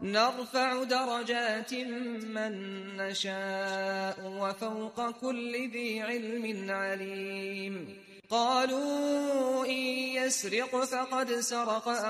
نرفع درجات من نشاء وفوق كل ذي علم عليم قالوا إن يسرق فقد سرق